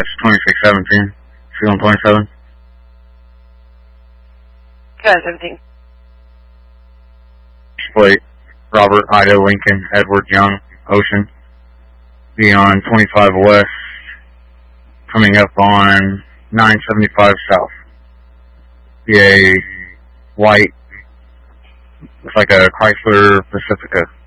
That's 2617. Feeling 27. Got 17. Plate. Robert, Ida, Lincoln, Edward, Young, Ocean. Be on 25 West. Coming up on 975 South. Be a white, looks like a Chrysler Pacifica.